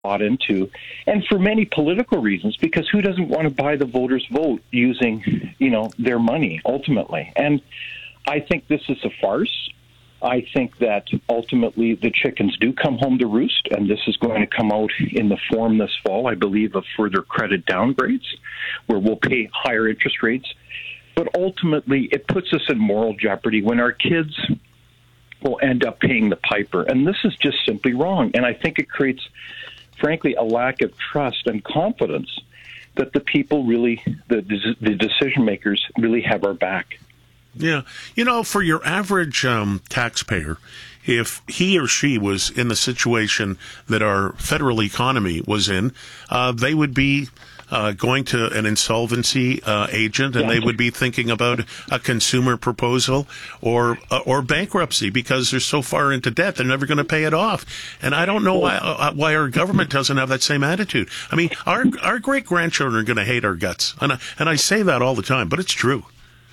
bought into, and for many political reasons, because who doesn't want to buy the voters' vote using, their money ultimately? And I think this is a farce. I think that ultimately the chickens do come home to roost, and this is going to come out in the form this fall, I believe, of further credit downgrades, where we'll pay higher interest rates. But ultimately, it puts us in moral jeopardy when our kids will end up paying the piper. And this is just simply wrong. And I think it creates, frankly, a lack of trust and confidence that the people really, the decision makers really have our back. Yeah. For your average taxpayer, if he or she was in the situation that our federal economy was in, they would be going to an insolvency agent, and they would be thinking about a consumer proposal or bankruptcy because they're so far into debt they're never going to pay it off. And I don't know why our government doesn't have that same attitude. I mean, our great grandchildren are going to hate our guts, and I say that all the time, but it's true.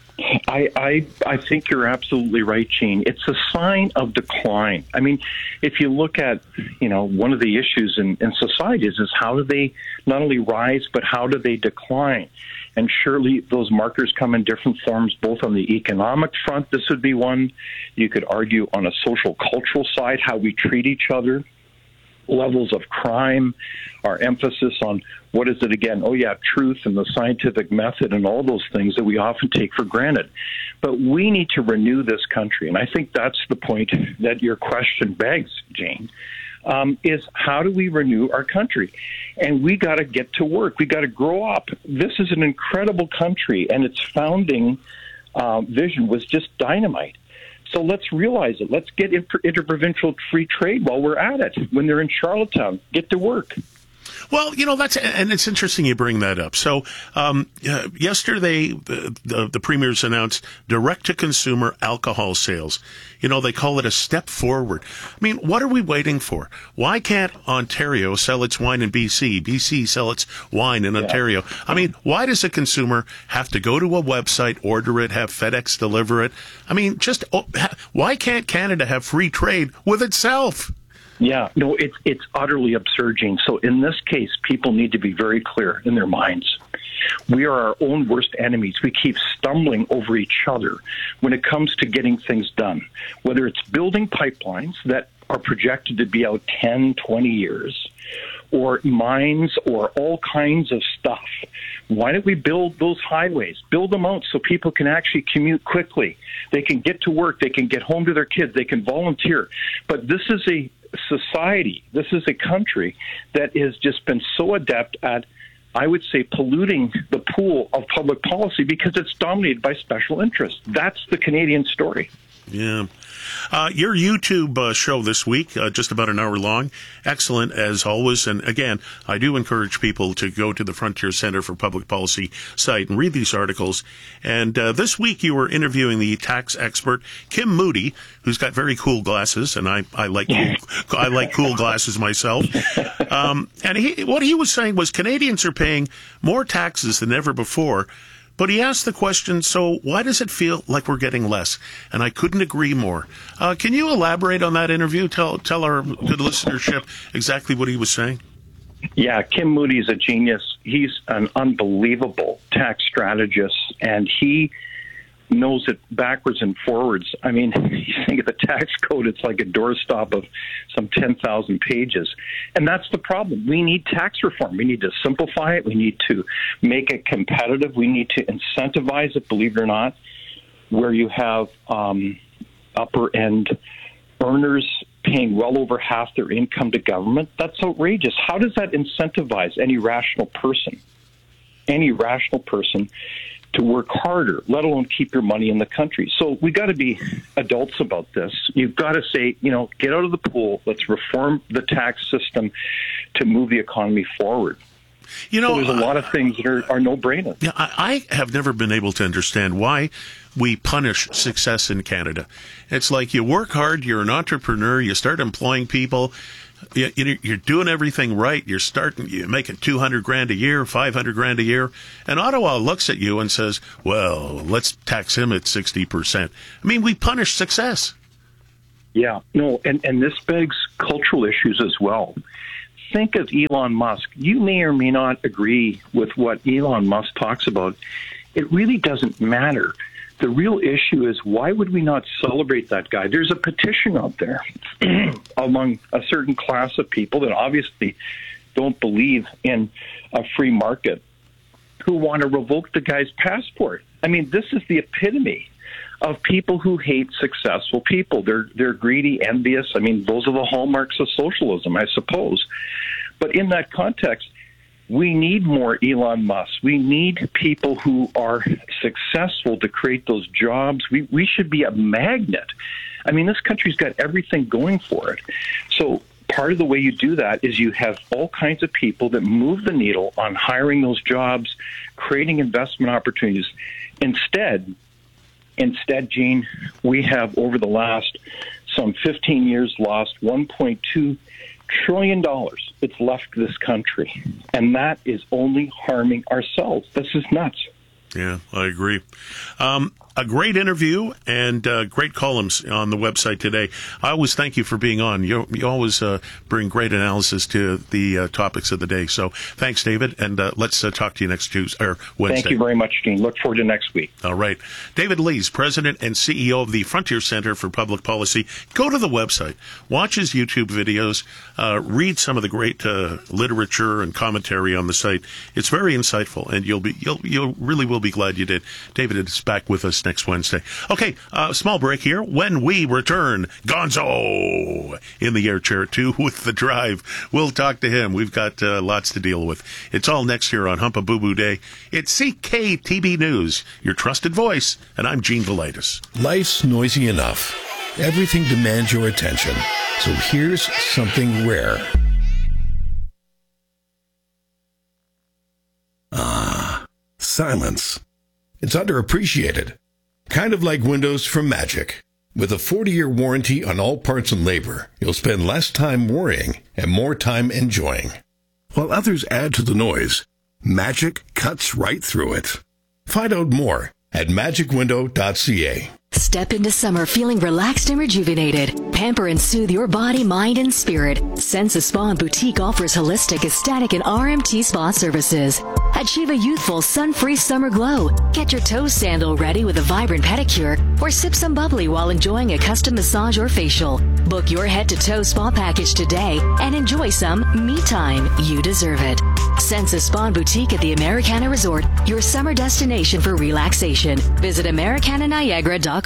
I think you're absolutely right, Gene. It's a sign of decline. I mean, if you look at, one of the issues in society is how do they not only rise, but how do they decline? And surely those markers come in different forms, both on the economic front. This would be one. You could argue on a social cultural side, how we treat each other, levels of crime, our emphasis on what is it again? Oh, yeah, truth and the scientific method and all those things that we often take for granted. But we need to renew this country. And I think that's the point that your question begs, Jane, is how do we renew our country? And we got to get to work. We got to grow up. This is an incredible country, and its founding vision was just dynamite. So let's realize it. Let's get interprovincial free trade while we're at it. When they're in Charlottetown, get to work. Well, and it's interesting you bring that up. So, yesterday, the premiers announced direct-to-consumer alcohol sales. They call it a step forward. I mean, what are we waiting for? Why can't Ontario sell its wine in BC? BC sell its wine in Ontario. I mean, why does a consumer have to go to a website, order it, have FedEx deliver it? I mean, why can't Canada have free trade with itself? Yeah, no, it's utterly absurd, Gene. So in this case, people need to be very clear in their minds. We are our own worst enemies. We keep stumbling over each other when it comes to getting things done, whether it's building pipelines that are projected to be out 10, 20 years, or mines, or all kinds of stuff. Why don't we build those highways? Build them out so people can actually commute quickly. They can get to work. They can get home to their kids. They can volunteer. But this is a society, this is a country that has just been so adept at, I would say, polluting the pool of public policy because it's dominated by special interests. That's the Canadian story. Yeah. Your YouTube show this week, just about an hour long, excellent as always. And again, I do encourage people to go to the Frontier Centre for Public Policy site and read these articles. And this week you were interviewing the tax expert Kim Moody, who's got very cool glasses, and I like cool glasses myself. And what he was saying was Canadians are paying more taxes than ever before. But he asked the question, so why does it feel like we're getting less? And I couldn't agree more. Can you elaborate on that interview? Tell our good listenership exactly what he was saying. Yeah, Kim Moody is a genius. He's an unbelievable tax strategist, and he knows it backwards and forwards. I mean, you think of the tax code, it's like a doorstop of some 10,000 pages. And that's the problem. We need tax reform. We need to simplify it. We need to make it competitive. We need to incentivize it, believe it or not, where you have upper-end earners paying well over half their income to government. That's outrageous. How does that incentivize any rational person? Any rational person to work harder, let alone keep your money in the country. So we got to be adults about this. You've got to say, get out of the pool. Let's reform the tax system to move the economy forward. So there's a lot of things that are no-brainers. Yeah, I have never been able to understand why we punish success in Canada. It's like you work hard, you're an entrepreneur, you start employing people, you're doing everything right. You're making $200,000 a year, $500,000 a year, and Ottawa looks at you and says, "Well, let's tax him at 60%." I mean, we punish success. Yeah, no, and this begs cultural issues as well. think of Elon Musk. You may or may not agree with what Elon Musk talks about. It really doesn't matter. The real issue is, why would we not celebrate that guy? There's a petition out there among a certain class of people that obviously don't believe in a free market, who want to revoke the guy's passport. I mean, this is the epitome of people who hate successful people. They're greedy, envious. I mean, those are the hallmarks of socialism, I suppose. But in that context, we need more Elon Musk. We need people who are successful to create those jobs. We should be a magnet. I mean, this country's got everything going for it. So part of the way you do that is you have all kinds of people that move the needle on hiring those jobs, creating investment opportunities. Instead, Gene, we have over the last some 15 years lost $1.2 trillion. It's left this country, and that is only harming ourselves. This is nuts. Yeah, I agree. A great interview and great columns on the website today. I always thank you for being on. You always bring great analysis to the topics of the day. So thanks, David, and let's talk to you next Tuesday or Wednesday. Thank you very much, Gene. Look forward to next week. All right. David Lees, President and CEO of the Frontier Center for Public Policy. Go to the website, watch his YouTube videos, read some of the great literature and commentary on the site. It's very insightful, and you'll really will be glad you did. David is back with us next Wednesday. Okay, small break here. When we return, Gonzo in the air chair 2 with The Drive. We'll talk to him. We've got lots to deal with. It's all next here on Humpa Boo Boo Day. It's CKTB News, your trusted voice, and I'm Gene Velitis. Life's noisy enough. Everything demands your attention. So here's something rare. Silence. It's underappreciated. Kind of like windows from Magic. With a 40-year warranty on all parts and labor, you'll spend less time worrying and more time enjoying. While others add to the noise, Magic cuts right through it. Find out more at magicwindow.ca. Step into summer feeling relaxed and rejuvenated. Pamper and soothe your body, mind, and spirit. Sensa Spa and Boutique offers holistic, ecstatic, and RMT spa services. Achieve a youthful, sun-free summer glow. Get your toe sandal ready with a vibrant pedicure, or sip some bubbly while enjoying a custom massage or facial. Book your head-to-toe spa package today and enjoy some me time. You deserve it. Sensa Spa and Boutique at the Americana Resort, your summer destination for relaxation. Visit AmericanaNiagara.com.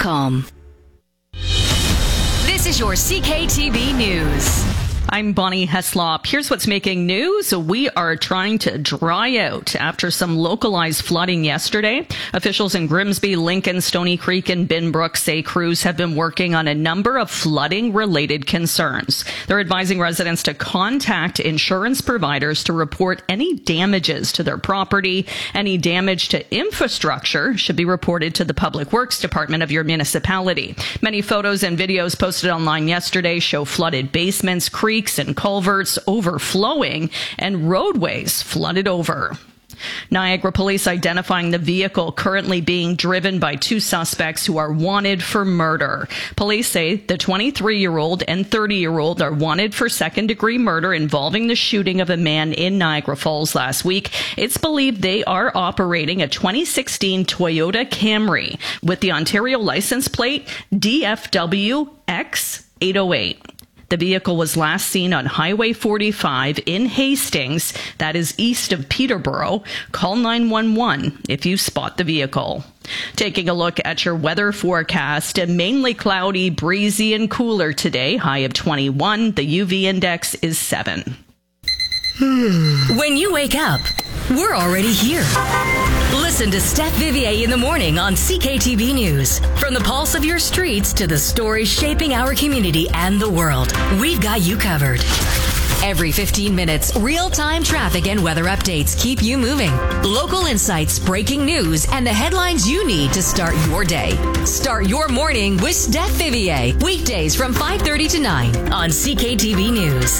This is your CKTB News. I'm Bonnie Heslop. Here's what's making news. We are trying to dry out after some localized flooding yesterday. Officials in Grimsby, Lincoln, Stony Creek, and Binbrook say crews have been working on a number of flooding-related concerns. They're advising residents to contact insurance providers to report any damages to their property. Any damage to infrastructure should be reported to the Public Works Department of your municipality. Many photos and videos posted online yesterday show flooded basements, creeks, and culverts overflowing, and roadways flooded over. Niagara police identifying the vehicle currently being driven by two suspects who are wanted for murder. Police say the 23-year-old and 30-year-old are wanted for second-degree murder involving the shooting of a man in Niagara Falls last week. It's believed they are operating a 2016 Toyota Camry with the Ontario license plate DFW X808. The vehicle was last seen on Highway 45 in Hastings, that is east of Peterborough. Call 911 if you spot the vehicle. Taking a look at your weather forecast, mainly cloudy, breezy, and cooler today. High of 21. The UV index is 7. When you wake up, we're already here. Listen to Steph Vivier in the morning on CKTB News. From the pulse of your streets to the stories shaping our community and the world, we've got you covered. Every 15 minutes, real-time traffic and weather updates keep you moving. Local insights, breaking news, and the headlines you need to start your day. Start your morning with Steph Vivier. Weekdays from 5:30 to 9 on CKTB News.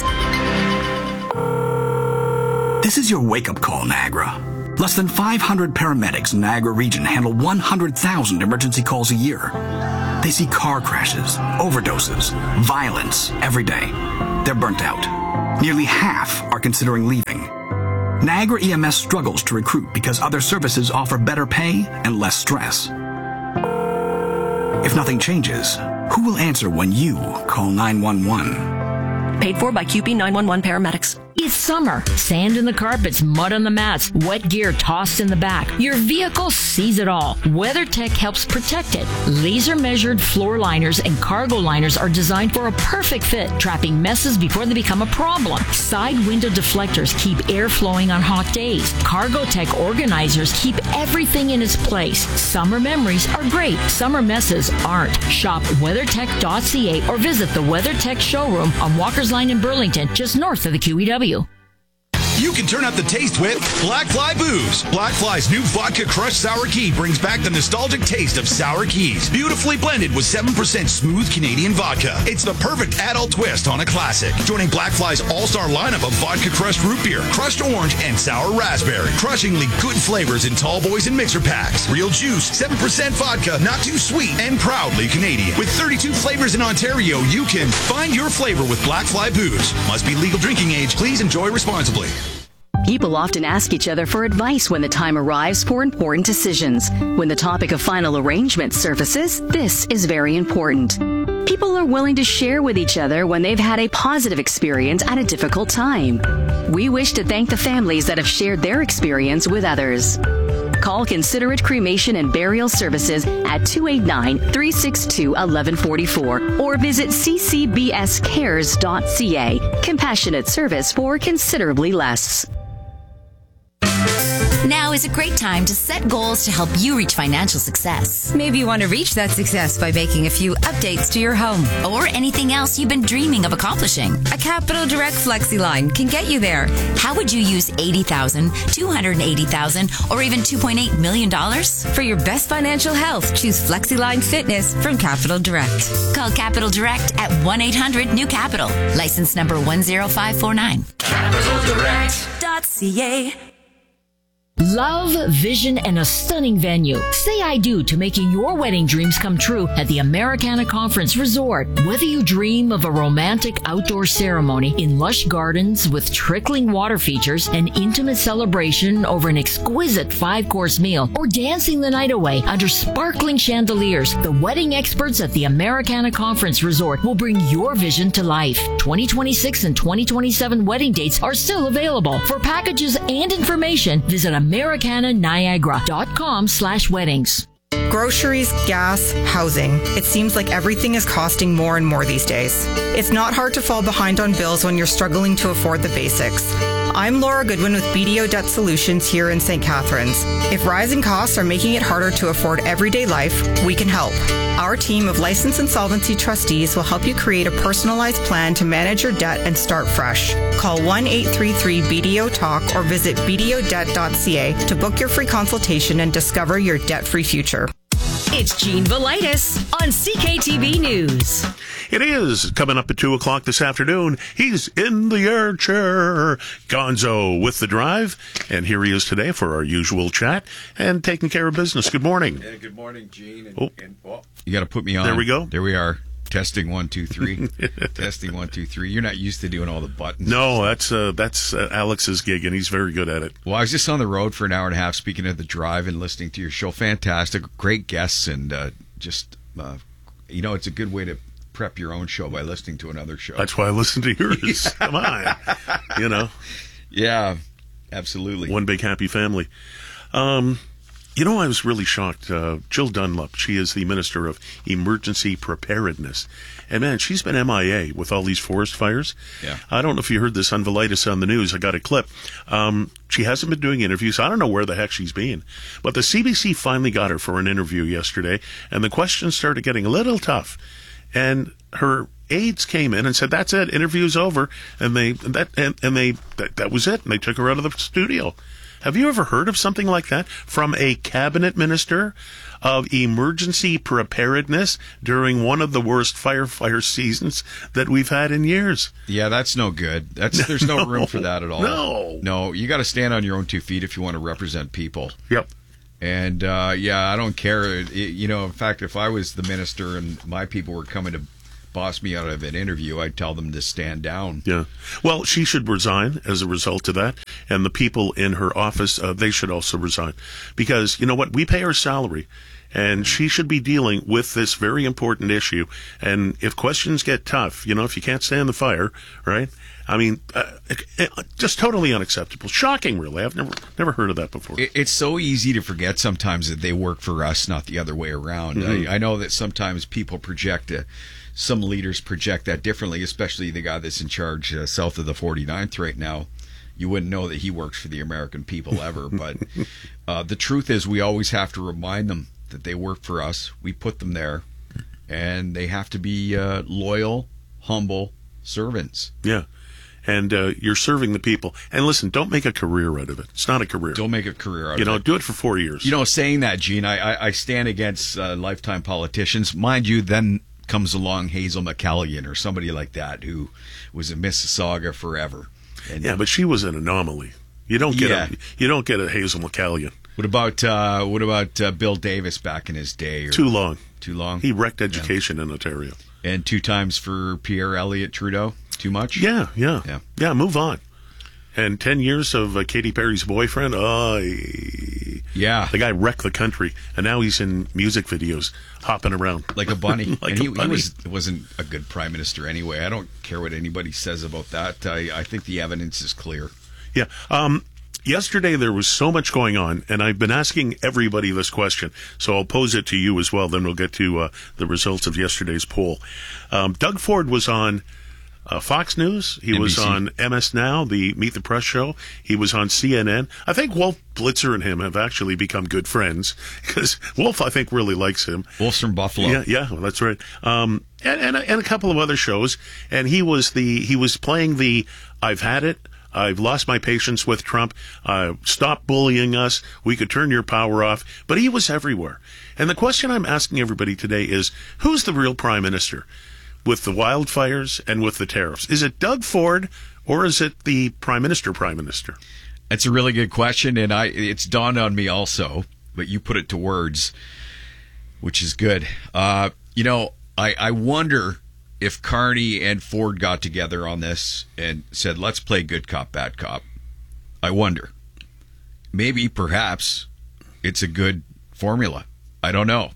This is your wake-up call, Niagara. Less than 500 paramedics in Niagara region handle 100,000 emergency calls a year. They see car crashes, overdoses, violence every day. They're burnt out. Nearly half are considering leaving. Niagara EMS struggles to recruit because other services offer better pay and less stress. If nothing changes, who will answer when you call 911? Paid for by QP 911 paramedics. It's summer. Sand in the carpets, mud on the mats, wet gear tossed in the back. Your vehicle sees it all. WeatherTech helps protect it. Laser-measured floor liners and cargo liners are designed for a perfect fit, trapping messes before they become a problem. Side window deflectors keep air flowing on hot days. CargoTech organizers keep everything in its place. Summer memories are great. Summer messes aren't. Shop WeatherTech.ca or visit the WeatherTech showroom on Walker's Line in Burlington, just north of the QEW. You can turn up the taste with Black Fly Booze. Black Fly's new vodka crushed sour key brings back the nostalgic taste of sour keys. Beautifully blended with 7% smooth Canadian vodka. It's the perfect adult twist on a classic. Joining Black Fly's all-star lineup of vodka crushed root beer, crushed orange, and sour raspberry. Crushingly good flavors in tall boys and mixer packs. Real juice, 7% vodka, not too sweet, and proudly Canadian. With 32 flavors in Ontario, you can find your flavor with Black Fly Booze. Must be legal drinking age. Please enjoy responsibly. People often ask each other for advice when the time arrives for important decisions. When the topic of final arrangement surfaces, this is very important. People are willing to share with each other when they've had a positive experience at a difficult time. We wish to thank the families that have shared their experience with others. Call Considerate Cremation and Burial Services at 289-362-1144 or visit ccbscares.ca. Compassionate service for considerably less. Now is a great time to set goals to help you reach financial success. Maybe you want to reach that success by making a few updates to your home. Or anything else you've been dreaming of accomplishing. A Capital Direct FlexiLine can get you there. How would you use $80,000, $280,000, or even $2.8 million? For your best financial health, choose FlexiLine Fitness from Capital Direct. Call Capital Direct at 1-800-NEW-CAPITAL. License number 10549. CapitalDirect.ca. Love, vision, and a stunning venue. Say I do to making your wedding dreams come true at the Americana Conference Resort. Whether you dream of a romantic outdoor ceremony in lush gardens with trickling water features, an intimate celebration over an exquisite 5-course meal, or dancing the night away under sparkling chandeliers, the wedding experts at the Americana Conference Resort will bring your vision to life. 2026 and 2027 wedding dates are still available. For packages and information, visit AmericanaNiagara.com/weddings. Groceries, gas, housing. It seems like everything is costing more and more these days. It's not hard to fall behind on bills when you're struggling to afford the basics. I'm Laura Goodwin with BDO Debt Solutions here in St. Catharines. If rising costs are making it harder to afford everyday life, we can help. Our team of licensed insolvency trustees will help you create a personalized plan to manage your debt and start fresh. Call 1-833-BDO-TALK or visit bdodebt.ca to book your free consultation and discover your debt-free future. It's Gene Velitis on CKTV News. It is coming up at 2 o'clock this afternoon. He's in the air chair. Gonzo with the drive. And here he is today for our usual chat and taking care of business. Good morning. Yeah, good morning, Gene. You got to put me on. There we go. There we are. Testing 1 2 3. Testing 1 2 3. You're not used to doing all the buttons. No, that's Alex's gig, and he's very good at it. Well, I was just on the road for an hour and a half, speaking of the drive and listening to your show. Fantastic, great guests, and it's a good way to prep your own show by listening to another show. That's why I listen to yours. Come on, Yeah, absolutely. One big happy family. I was really shocked. Jill Dunlop, she is the Minister of Emergency Preparedness. And, man, she's been MIA with all these forest fires. Yeah. I don't know if you heard this on Velitis on the news. I got a clip. She hasn't been doing interviews. I don't know where the heck she's been. But the CBC finally got her for an interview yesterday, and the questions started getting a little tough. And her aides came in and said, "That's it, interview's over." And that was it. And they took her out of the studio. Have you ever heard of something like that from a cabinet minister of emergency preparedness during one of the worst fire seasons that we've had in years? Yeah, that's no good. There's no room for that at all. No, you got to stand on your own 2 feet if you want to represent people. Yep. And I don't care. In fact, if I was the minister and my people were coming to boss me out of an interview, I'd tell them to stand down. Yeah. Well, she should resign as a result of that. And the people in her office, they should also resign. Because, you know what? We pay her salary. And she should be dealing with this very important issue. And if questions get tough, if you can't stand the fire, right? I mean, just totally unacceptable. Shocking, really. I've never heard of that before. It's so easy to forget sometimes that they work for us, not the other way around. Mm-hmm. I know that sometimes people some leaders project that differently, especially the guy that's in charge south of the 49th right now. You wouldn't know that he works for the American people ever. But the truth is we always have to remind them that they work for us. We put them there. And they have to be loyal, humble servants. Yeah. And you're serving the people. And listen, don't make a career out of it. It's not a career. Don't make a career out of it. Do it for 4 years. Saying that, Gene, I stand against lifetime politicians. Mind you, then comes along Hazel McCallion or somebody like that who was in Mississauga forever. And, but she was an anomaly. You don't get a Hazel McCallion. What about Bill Davis back in his day? Too long. Too long? He wrecked education in Ontario. And 2 times for Pierre Elliott Trudeau? Too much? Yeah, move on. And 10 years of Katy Perry's boyfriend? Yeah. The guy wrecked the country, and now he's in music videos, hopping around. Like a bunny. He wasn't a good prime minister anyway. I don't care what anybody says about that. I think the evidence is clear. Yeah. Yesterday there was so much going on, and I've been asking everybody this question, so I'll pose it to you as well, then we'll get to the results of yesterday's poll. Doug Ford was on Fox News. He was on MS Now, the Meet the Press show. He was on CNN. I think Wolf Blitzer and him have actually become good friends because Wolf, I think, really likes him. Wolf's from Buffalo. Yeah, well, that's right. And a couple of other shows. And he was playing the I've had it. I've lost my patience with Trump. Stop bullying us. We could turn your power off. But he was everywhere. And the question I'm asking everybody today is, who's the real prime minister with the wildfires and with the tariffs? Is it Doug Ford or is it the prime minister? That's a really good question. And it's dawned on me also, but you put it to words, which is good. I wonder if Carney and Ford got together on this and said, let's play good cop, bad cop. I wonder. Maybe, perhaps, it's a good formula. I don't know.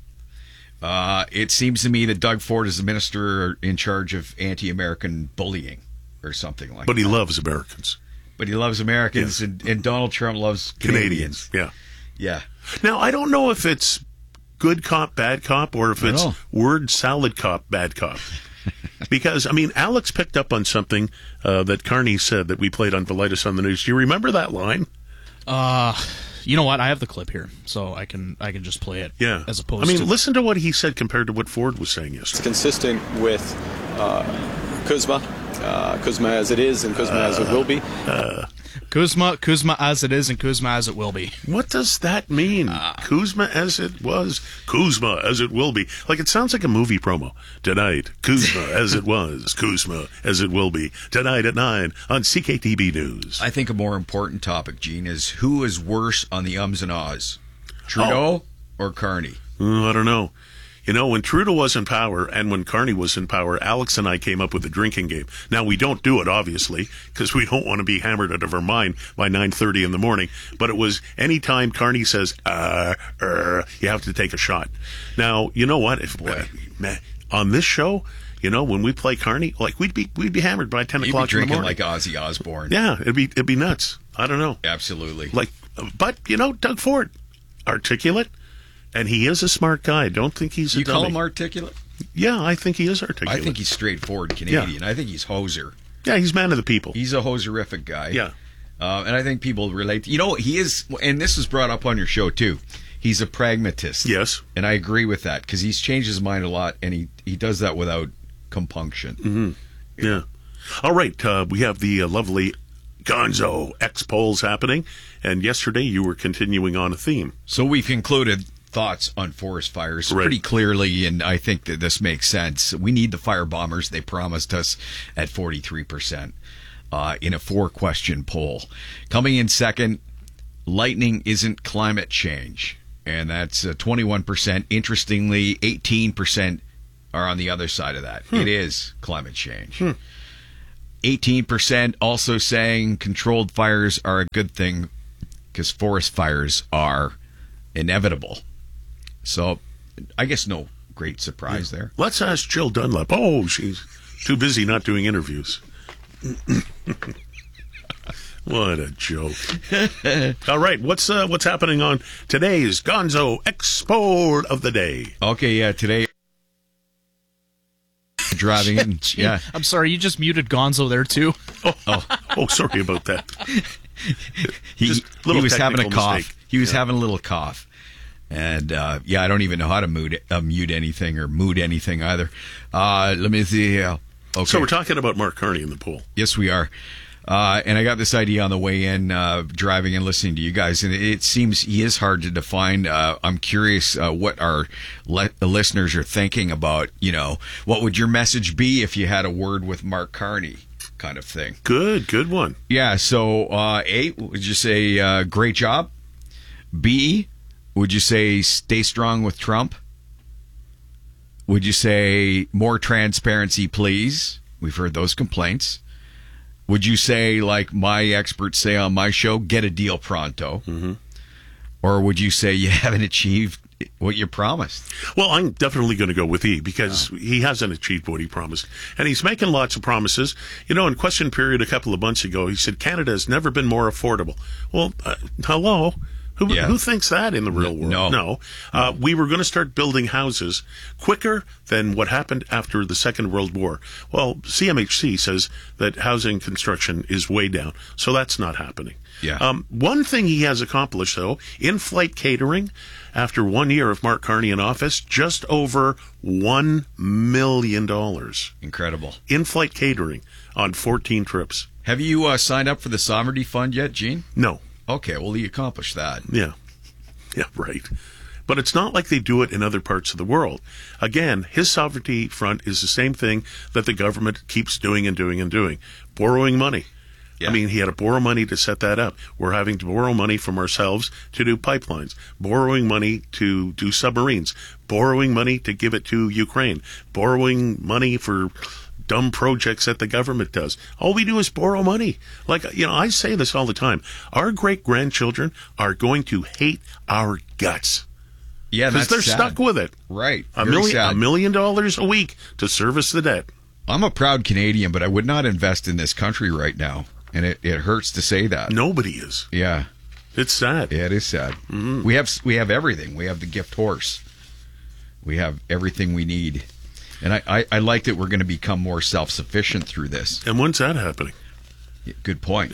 It seems to me that Doug Ford is the minister in charge of anti-American bullying or something like that. But he loves Americans. Yes. And Donald Trump loves Canadians. Yeah. Now, I don't know if it's good cop, bad cop, or if it's word salad cop, bad cop. Because, Alex picked up on something that Carney said that we played on Velitis on the News. Do you remember that line? You know what? I have the clip here, so I can just play it. Yeah. As opposed to... listen to what he said compared to what Ford was saying yesterday. It's consistent with Kuzma as it is and Kuzma as it will be. Kuzma as it is and Kuzma as it will be. What does that mean? Kuzma as it was, Kuzma as it will be. Like, it sounds like a movie promo. Tonight, Kuzma as it was, Kuzma as it will be. Tonight at 9 on CKTB News. I think a more important topic, Gene, is who is worse on the ums and ahs? Trudeau or Carney? I don't know. When Trudeau was in power and when Carney was in power, Alex and I came up with a drinking game. Now, we don't do it, obviously, because we don't want to be hammered out of our mind by 9:30 in the morning. But it was any time Carney says, you have to take a shot. Now, you know what? On this show, when we play Carney, like we'd be hammered by 10 o'clock in the morning. You'd be drinking like Ozzy Osbourne. Yeah, it'd be nuts. I don't know. Absolutely. But Doug Ford, articulate. And he is a smart guy. I don't think he's a dummy. You call him articulate? Yeah, I think he is articulate. I think he's straightforward Canadian. Yeah. I think he's hoser. Yeah, he's man of the people. He's a hoserific guy. Yeah. And I think people relate. He is, and this was brought up on your show too, he's a pragmatist. Yes. And I agree with that because he's changed his mind a lot and he does that without compunction. Mm-hmm. Yeah. All right. We have the lovely Gonzo X polls happening. And yesterday you were continuing on a theme. So we've concluded thoughts on forest fires pretty clearly, and I think that this makes sense. We need the fire bombers. They promised us at 43% in a 4-question poll. Coming in second, lightning isn't climate change, and that's 21%. Interestingly, 18% are on the other side of that. It is climate change. 18% also saying controlled fires are a good thing because forest fires are inevitable. So I guess no great surprise there. Let's ask Jill Dunlap. Oh, she's too busy not doing interviews. What a joke. All right, what's happening on today's Gonzo Export of the Day? Okay, yeah, today driving in. Yeah. I'm sorry, you just muted Gonzo there too. Oh, sorry about that. He was having a technical cough. mistake. He was having a little cough. And, I don't even know how to mute anything or mood anything either. Let me see. Okay. So we're talking about Mark Carney in the pool. Yes, we are. And I got this idea on the way in, driving and listening to you guys, and it seems he is hard to define. I'm curious what our listeners are thinking about, what would your message be if you had a word with Mark Carney kind of thing? Good one. Yeah, so A, would you say great job? B, would you say stay strong with Trump? Would you say more transparency, please? We've heard those complaints. Would you say, like my experts say on my show, get a deal pronto? Mm-hmm. Or would you say you haven't achieved what you promised? Well, I'm definitely going to go with E because he hasn't achieved what he promised. And he's making lots of promises. In question period a couple of months ago, he said Canada has never been more affordable. Well, hello? Who thinks that in the real world? No. We were going to start building houses quicker than what happened after the Second World War. Well, CMHC says that housing construction is way down, so that's not happening. Yeah. One thing he has accomplished, though, in-flight catering, after 1 year of Mark Carney in office, just over $1 million. Incredible. In-flight catering on 14 trips. Have you signed up for the Sovereignty Fund yet, Gene? No. Okay, well, he accomplished that. Yeah, right. But it's not like they do it in other parts of the world. Again, his sovereignty front is the same thing that the government keeps doing and doing and doing. Borrowing money. Yeah. I mean, he had to borrow money to set that up. We're having to borrow money from ourselves to do pipelines, borrowing money to do submarines, borrowing money to give it to Ukraine, borrowing money for dumb projects that the government does. All we do is borrow money. I say this all the time. Our great-grandchildren are going to hate our guts. Yeah, because they're stuck with it. Right. $1 million a week to service the debt. I'm a proud Canadian, but I would not invest in this country right now. And it hurts to say that. Nobody is. Yeah. It's sad. Yeah, it is sad. Mm-hmm. We have everything. We have the gift horse. We have everything we need. And I like that we're going to become more self-sufficient through this. And when's that happening? Yeah, good point.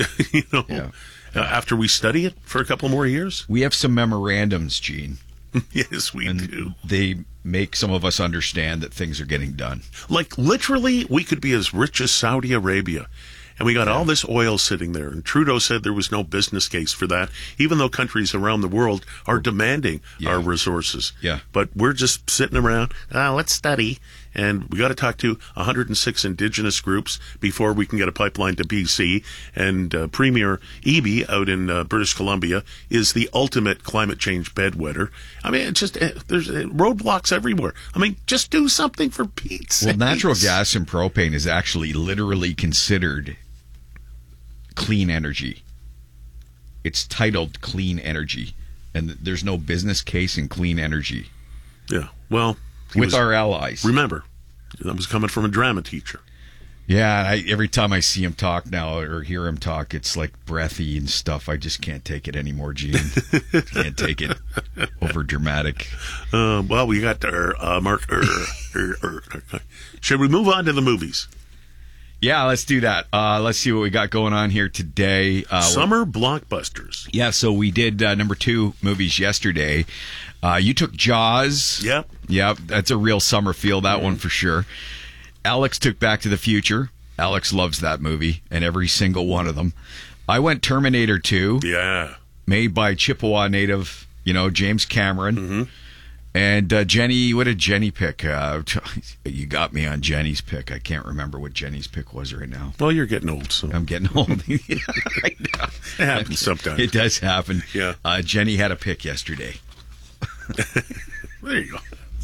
After we study it for a couple more years? We have some memorandums, Gene. Yes, we do. They make some of us understand that things are getting done. Like, literally, we could be as rich as Saudi Arabia. And we got all this oil sitting there. And Trudeau said there was no business case for that, even though countries around the world are demanding our resources. Yeah. But we're just sitting around, let's study. And we got to talk to 106 indigenous groups before we can get a pipeline to BC. And Premier Eby out in British Columbia is the ultimate climate change bedwetter. I mean, it's just there's roadblocks everywhere. I mean, just do something for Pete's sake. Well, natural gas and propane is actually literally considered clean energy. It's titled clean energy, and there's no business case in clean energy. Yeah, well, with our allies. Remember, that was coming from a drama teacher. Yeah, every time I see him talk now or hear him talk, it's like breathy and stuff. I just can't take it anymore, Gene. Can't take it. Over dramatic. Well, we got Mark. Should we move on to the movies? Yeah, let's do that. Let's see what we got going on here today. Summer blockbusters. Yeah, so we did number 2 movies yesterday. You took Jaws. Yep, that's a real summer feel, that one for sure. Alex took Back to the Future. Alex loves that movie, and every single one of them. I went Terminator 2. Yeah. Made by Chippewa native, James Cameron. Mm-hmm. And Jenny, what did Jenny pick? You got me on Jenny's pick. I can't remember what Jenny's pick was right now. Well, you're getting old, so. I'm getting old. It happens sometimes. It does happen. Yeah. Jenny had a pick yesterday. There you go.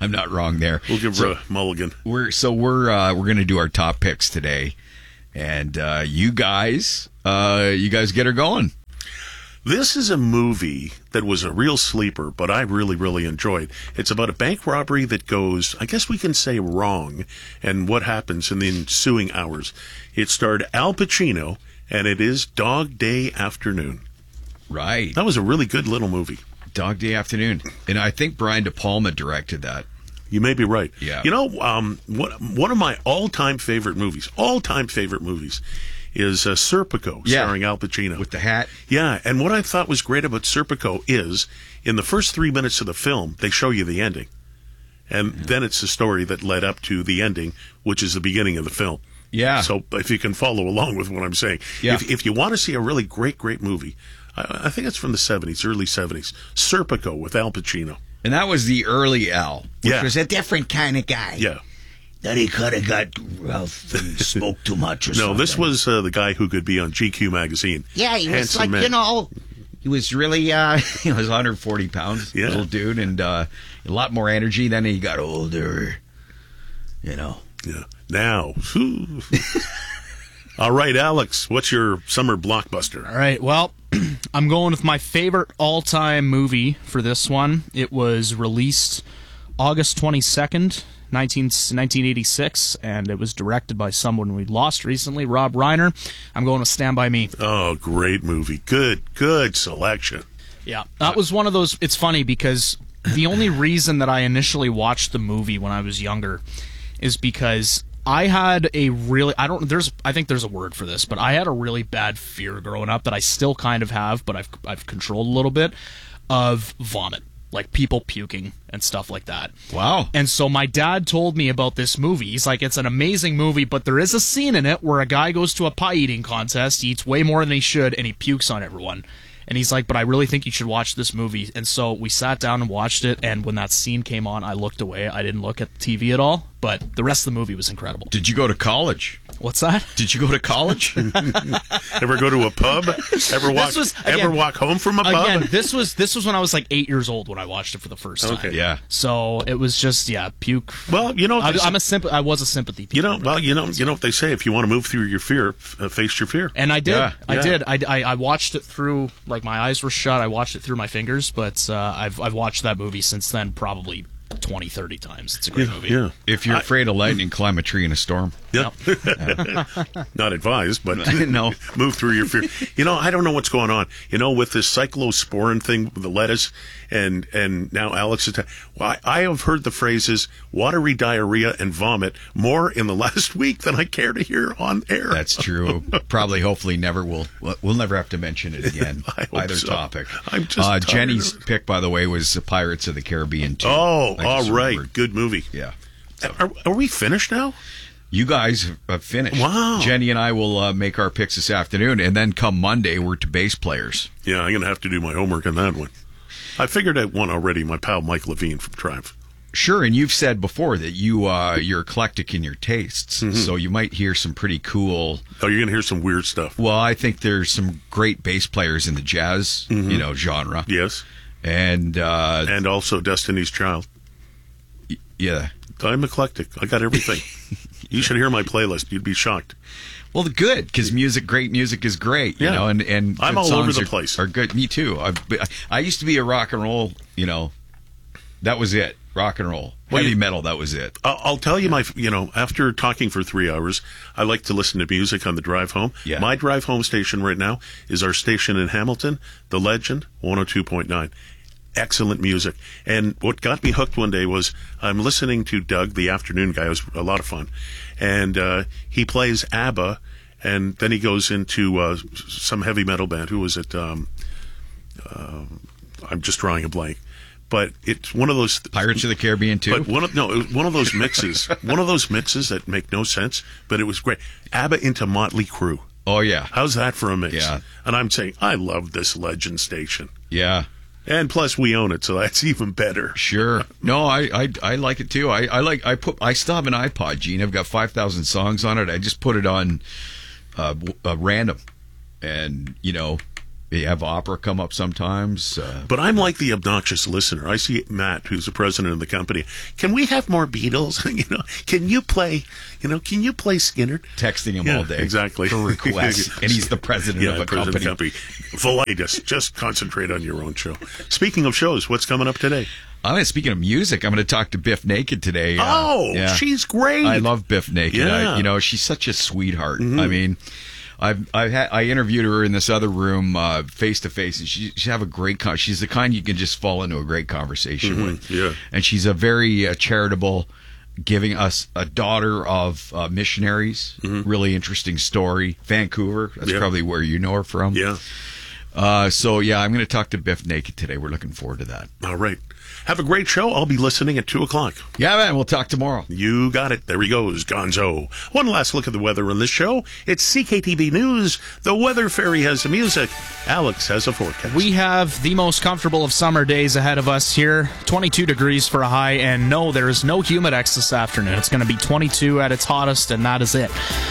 I'm not wrong there. We'll give her a mulligan. We're going to do our top picks today, and you guys get her going. This is a movie that was a real sleeper, but I really, really enjoyed. It's about a bank robbery that goes, I guess we can say, wrong, and what happens in the ensuing hours. It starred Al Pacino, and it is Dog Day Afternoon. Right. That was a really good little movie. Dog Day Afternoon. And I think Brian De Palma directed that. You may be right. Yeah. You know, one of my all-time favorite movies is Serpico, starring Al Pacino. With the hat? Yeah, and what I thought was great about Serpico is, in the first 3 minutes of the film, they show you the ending. And then it's the story that led up to the ending, which is the beginning of the film. Yeah. So if you can follow along with what I'm saying. Yeah. If you want to see a really great, great movie, I think it's from the 70s, early 70s, Serpico with Al Pacino. And that was the early Al, which was a different kind of guy. Yeah. That he could have got rough and smoked too much or something. No, this was the guy who could be on GQ magazine. Yeah, he was Handsome like, man. he was really, he was 140 pounds, little dude, and a lot more energy. Then he got older, Yeah. Now, all right, Alex, what's your summer blockbuster? All right, well, I'm going with my favorite all-time movie for this one. It was released August 22nd, 1986, and it was directed by someone we lost recently, Rob Reiner. I'm going with Stand By Me. Oh, great movie. Good selection. Yeah, that was one of those. It's funny because the only reason that I initially watched the movie when I was younger is because I had a really, I think there's a word for this, but I had a really bad fear growing up that I still kind of have, but I've controlled a little bit, of vomit. Like people puking and stuff like that. Wow. And so my dad told me about this movie. He's like, it's an amazing movie, but there is a scene in it where a guy goes to a pie eating contest, he eats way more than he should, and he pukes on everyone. And he's like, but I really think you should watch this movie. And so we sat down and watched it, and when that scene came on, I looked away. I didn't look at the TV at all, but the rest of the movie was incredible. Did you go to college? What's that? Did you go to college? Ever go to a pub? Ever walk home from a pub? Again, this was when I was like 8 years old when I watched it for the first time. Okay. Yeah. So it was just puke. Well, you know, I was a sympathy. You know what they say: if you want to move through your fear, face your fear. And I did. Yeah. I did. I watched it through, like, my eyes were shut. I watched it through my fingers, but I've watched that movie since then probably 20, 30 times. It's a great movie. Yeah. If you're afraid of lightning, climb a tree in a storm. Yeah. Not advised, but no. Move through your fear. You know, I don't know what's going on. You know, with this cyclosporin thing with the lettuce, and now Alex is. Well, I have heard the phrases watery diarrhea and vomit more in the last week than I care to hear on air. That's true. Probably, hopefully, we'll never have to mention it again. Either so. topic. I'm just Jenny's pick, by the way, was Pirates of the Caribbean 2. Oh, all right. Remembered. Good movie. Yeah. So. Are we finished now? You guys have finished. Wow. Jenny and I will make our picks this afternoon, and then come Monday, we're to bass players. Yeah, I'm going to have to do my homework on that one. I figured out one already, my pal Mike Levine from Triumph. Sure, and you've said before that you're eclectic in your tastes, so you might hear some pretty cool... Oh, you're going to hear some weird stuff. Well, I think there's some great bass players in the jazz, genre. Yes. And also Destiny's Child. Yeah. I'm eclectic. I got everything. You should hear my playlist. You'd be shocked. Well, good, because great music is great, you know, and I'm all over the place. Are good. Me too. I used to be a rock and roll, that was it. Rock and roll. Heavy metal, that was it. I'll tell you after talking for 3 hours, I like to listen to music on the drive home. Yeah. My drive home station right now is our station in Hamilton, The Legend, 102.9. Excellent music. And what got me hooked one day was I'm listening to Doug, the afternoon guy. It was a lot of fun. And he plays ABBA, and then he goes into some heavy metal band. Who was it? I'm just drawing a blank. But it's one of those... Pirates of the Caribbean 2? But it was one of those mixes. One of those mixes that make no sense, but it was great. ABBA into Motley Crue. Oh, yeah. How's that for a mix? Yeah. And I'm saying, I love this Legend station. Yeah. And plus, we own it, so that's even better. Sure. No, I like it too. I still have an iPod, Gene. I've got 5,000 songs on it. I just put it on random, and You have opera come up sometimes. But I'm like the obnoxious listener. I see Matt, who's the president of the company. Can we have more Beatles? Can you play Skinner? Texting him all day. Exactly. For requests. And he's the president of a company. Just concentrate on your own show. Speaking of shows, what's coming up today? Speaking of music, I'm going to talk to Biff Naked today. She's great. I love Biff Naked. Yeah. She's such a sweetheart. Mm-hmm. I mean, I interviewed her in this other room face to face, and she have a great. She's the kind you can just fall into a great conversation with. Yeah, and she's a very charitable, giving us a daughter of missionaries. Mm-hmm. Really interesting story. Vancouver. That's probably where you know her from. Yeah. I'm going to talk to Biff Naked today. We're looking forward to that. All right. Have a great show. I'll be listening at 2:00. Yeah, man. We'll talk tomorrow. You got it. There he goes, Gonzo. One last look at the weather on this show. It's CKTB News. The Weather Fairy has the music. Alex has a forecast. We have the most comfortable of summer days ahead of us here. 22 degrees for a high, and no, there is no Humidex this afternoon. It's going to be 22 at its hottest, and that is it.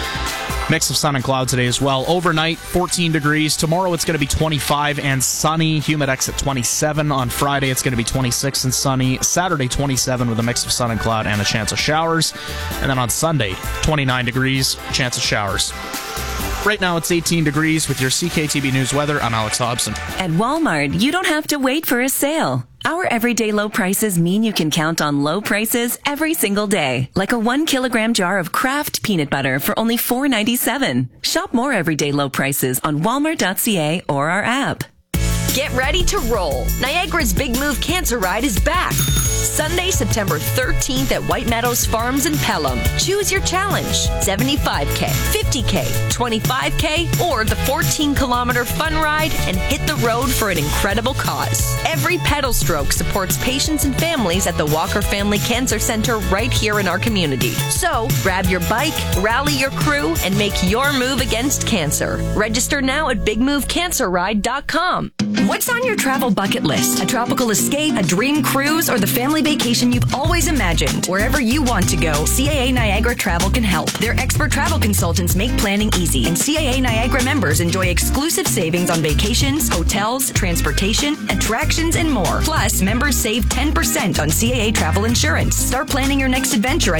Mix of sun and cloud today as well. Overnight, 14 degrees. Tomorrow it's going to be 25 and sunny. Humidex at 27. On Friday it's going to be 26 and sunny. Saturday 27 with a mix of sun and cloud and a chance of showers. And then on Sunday, 29 degrees, chance of showers. Right now it's 18 degrees with your CKTB News weather. I'm Alex Hobson. At Walmart, you don't have to wait for a sale. Our everyday low prices mean you can count on low prices every single day. Like a 1 kilogram jar of Kraft peanut butter for only $4.97. Shop more everyday low prices on walmart.ca or our app. Get ready to roll. Niagara's Big Move Cancer Ride is back. Sunday, September 13th at White Meadows Farms in Pelham. Choose your challenge. 75K, 50K, 25K, or the 14-kilometer fun ride and hit the road for an incredible cause. Every pedal stroke supports patients and families at the Walker Family Cancer Center right here in our community. So, grab your bike, rally your crew, and make your move against cancer. Register now at bigmovecancerride.com. What's on your travel bucket list? A tropical escape, a dream cruise, or the family vacation you've always imagined? Wherever you want to go, CAA Niagara Travel can help. Their expert travel consultants make planning easy, and CAA Niagara members enjoy exclusive savings on vacations, hotels, transportation, attractions, and more. Plus, members save 10% on CAA travel insurance. Start planning your next adventure at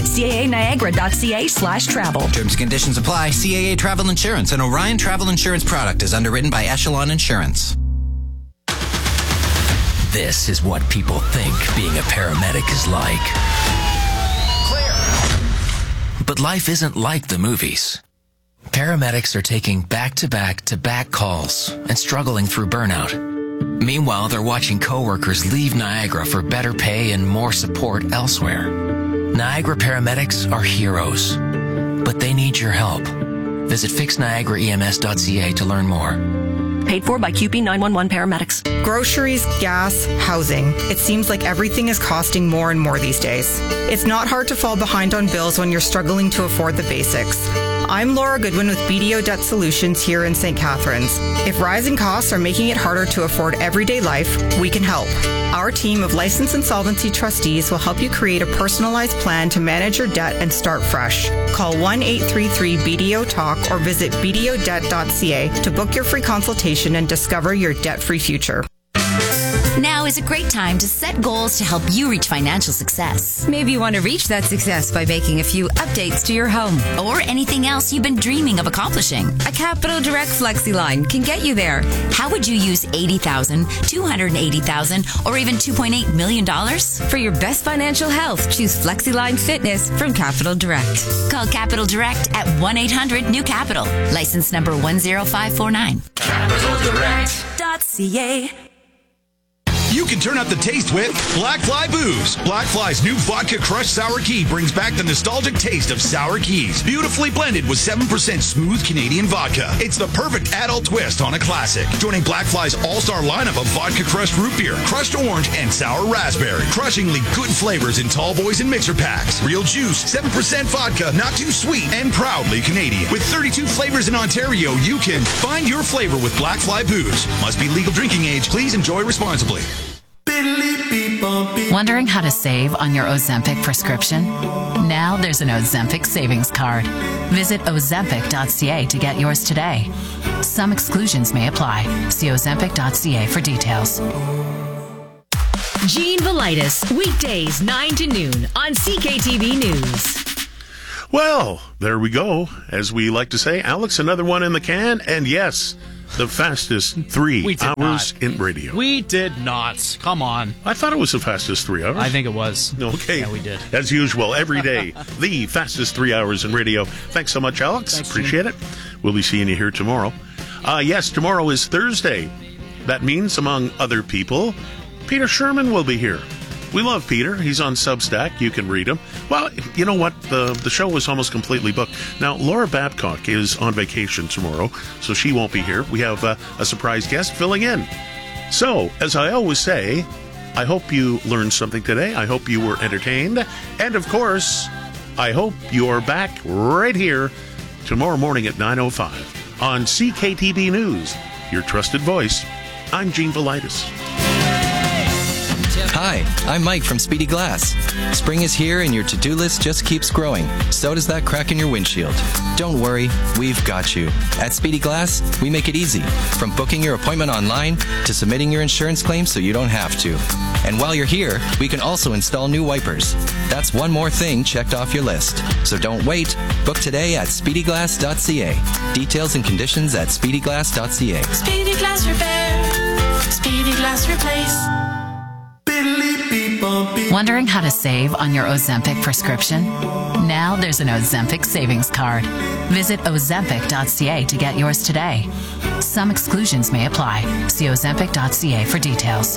caaniagara.ca/travel. Terms and conditions apply. CAA Travel Insurance, an Orion Travel Insurance product, is underwritten by Echelon Insurance. This is what people think being a paramedic is like. Clear. But life isn't like the movies. Paramedics are taking back-to-back-to-back calls and struggling through burnout. Meanwhile, they're watching coworkers leave Niagara for better pay and more support elsewhere. Niagara paramedics are heroes, but they need your help. Visit fixniagaraems.ca to learn more. Paid for by QP 911 paramedics. Groceries, gas, housing. It seems like everything is costing more and more these days. It's not hard to fall behind on bills when you're struggling to afford the basics. I'm Laura Goodwin with BDO Debt Solutions here in St. Catharines. If rising costs are making it harder to afford everyday life, we can help. Our team of licensed insolvency trustees will help you create a personalized plan to manage your debt and start fresh. Call 1-833-BDO-TALK or visit bdodebt.ca to book your free consultation and discover your debt-free future. Now is a great time to set goals to help you reach financial success. Maybe you want to reach that success by making a few updates to your home. Or anything else you've been dreaming of accomplishing. A Capital Direct FlexiLine can get you there. How would you use $80,000, $280,000, or even $2.8 million? For your best financial health, choose FlexiLine Fitness from Capital Direct. Call Capital Direct at 1-800-NEW-CAPITAL. License number 10549. CapitalDirect.ca. You can turn up the taste with Black Fly Booze. Black Fly's new vodka crushed sour key brings back the nostalgic taste of sour keys. Beautifully blended with 7% smooth Canadian vodka. It's the perfect adult twist on a classic. Joining Black Fly's all-star lineup of vodka crushed root beer, crushed orange, and sour raspberry. Crushingly good flavors in tall boys and mixer packs. Real juice, 7% vodka, not too sweet, and proudly Canadian. With 32 flavors in Ontario, you can find your flavor with Black Fly Booze. Must be legal drinking age. Please enjoy responsibly. Wondering how to save on your Ozempic prescription? Now there's an Ozempic savings card. Visit ozempic.ca to get yours today. Some exclusions may apply. See Ozempic.ca for details. Gene Velitis, weekdays 9 to noon on CKTV News. Well, there we go. As we like to say, Alex, another one in the can. And yes, the fastest 3 hours in radio. We did not. Come on. I thought it was the fastest 3 hours. I think it was. Okay. Yeah, we did. As usual, every day, the fastest 3 hours in radio. Thanks so much, Alex. Thanks, appreciate it. We'll be seeing you here tomorrow. Yes, tomorrow is Thursday. That means, among other people, Peter Sherman will be here. We love Peter. He's on Substack. You can read him. Well, you know what? The show was almost completely booked. Now, Laura Babcock is on vacation tomorrow, so she won't be here. We have a surprise guest filling in. So, as I always say, I hope you learned something today. I hope you were entertained. And, of course, I hope you're back right here tomorrow morning at 9:05 on CKTB News, your trusted voice. I'm Gene Velitis. Hi, I'm Mike from Speedy Glass. Spring is here and your to-do list just keeps growing. So does that crack in your windshield. Don't worry, we've got you. At Speedy Glass, we make it easy. From booking your appointment online to submitting your insurance claim so you don't have to. And while you're here, we can also install new wipers. That's one more thing checked off your list. So don't wait. Book today at speedyglass.ca. Details and conditions at speedyglass.ca. Speedy Glass Repair. Speedy Glass Replace. Wondering how to save on your Ozempic prescription? Now there's an Ozempic savings card. Visit Ozempic.ca to get yours today. Some exclusions may apply. See Ozempic.ca for details.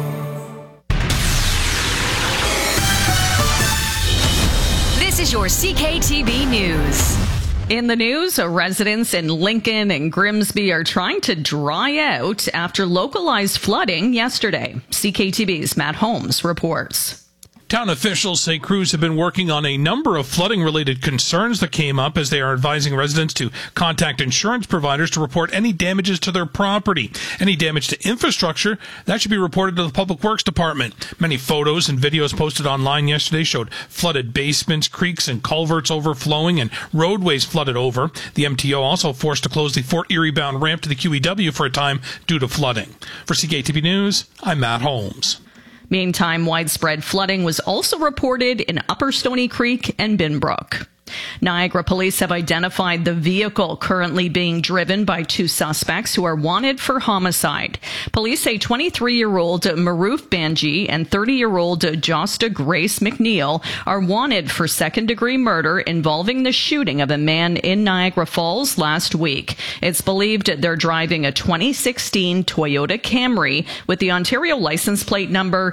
This is your CKTV News. In the news, residents in Lincoln and Grimsby are trying to dry out after localized flooding yesterday. CKTV's Matt Holmes reports. Town officials say crews have been working on a number of flooding-related concerns that came up as they are advising residents to contact insurance providers to report any damages to their property. Any damage to infrastructure, that should be reported to the Public Works Department. Many photos and videos posted online yesterday showed flooded basements, creeks and culverts overflowing, and roadways flooded over. The MTO also forced to close the Fort Erie-bound ramp to the QEW for a time due to flooding. For CKTV News, I'm Matt Holmes. Meantime, widespread flooding was also reported in Upper Stony Creek and Binbrook. Niagara police have identified the vehicle currently being driven by 2 suspects who are wanted for homicide. Police say 23-year-old Maroof Banji and 30-year-old Josta Grace McNeil are wanted for second-degree murder involving the shooting of a man in Niagara Falls last week. It's believed they're driving a 2016 Toyota Camry with the Ontario license plate number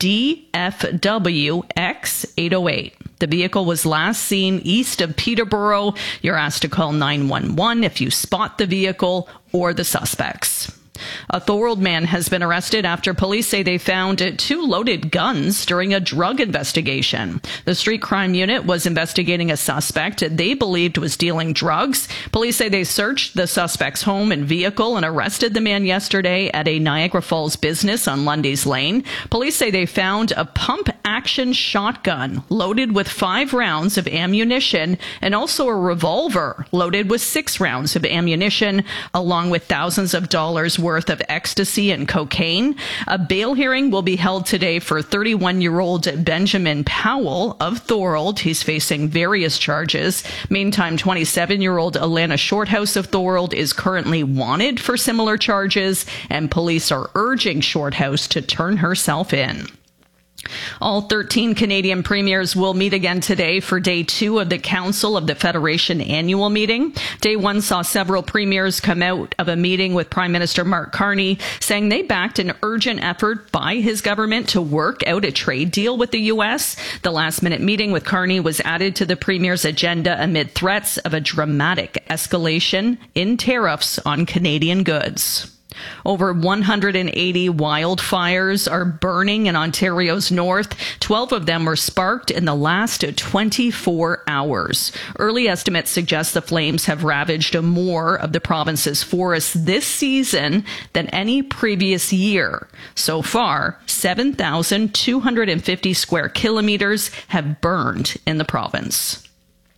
DFWX808. The vehicle was last seen east of Peterborough. You're asked to call 911 if you spot the vehicle or the suspects. A Thorold man has been arrested after police say they found 2 loaded guns during a drug investigation. The street crime unit was investigating a suspect they believed was dealing drugs. Police say they searched the suspect's home and vehicle and arrested the man yesterday at a Niagara Falls business on Lundy's Lane. Police say they found a pump-action shotgun loaded with 5 rounds of ammunition and also a revolver loaded with 6 rounds of ammunition, along with thousands of dollars worth of ecstasy and cocaine. A bail hearing will be held today for 31-year-old Benjamin Powell of Thorold. He's facing various charges. Meantime, 27-year-old Alana Shorthouse of Thorold is currently wanted for similar charges, and police are urging Shorthouse to turn herself in. All 13 Canadian premiers will meet again today for Day 2 of the Council of the Federation annual meeting. Day 1 saw several premiers come out of a meeting with Prime Minister Mark Carney, saying they backed an urgent effort by his government to work out a trade deal with the U.S. The last-minute meeting with Carney was added to the premier's agenda amid threats of a dramatic escalation in tariffs on Canadian goods. Over 180 wildfires are burning in Ontario's north. 12 of them were sparked in the last 24 hours. Early estimates suggest the flames have ravaged more of the province's forests this season than any previous year. So far, 7,250 square kilometers have burned in the province.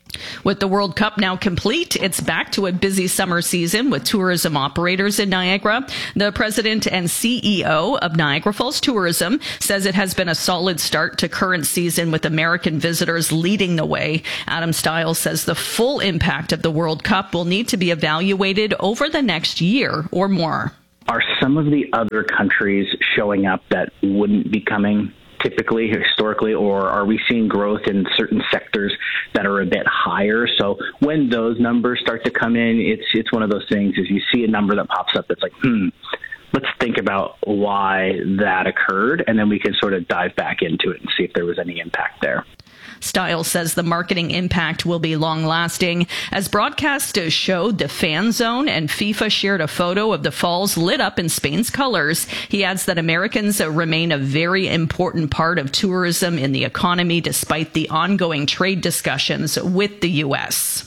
With the World Cup now complete, it's back to a busy summer season with tourism operators in Niagara. The president and CEO of Niagara Falls Tourism says it has been a solid start to current season with American visitors leading the way. Adam Stiles says the full impact of the World Cup will need to be evaluated over the next year or more. Are some of the other countries showing up that wouldn't be coming typically, historically, or are we seeing growth in certain sectors that are a bit higher? So when those numbers start to come in, it's one of those things is you see a number that pops up that's like, let's think about why that occurred, and then we can sort of dive back into it and see if there was any impact there. Stiles says the marketing impact will be long-lasting. As broadcast showed, the fan zone and FIFA shared a photo of the falls lit up in Spain's colors. He adds that Americans remain a very important part of tourism in the economy despite the ongoing trade discussions with the U.S.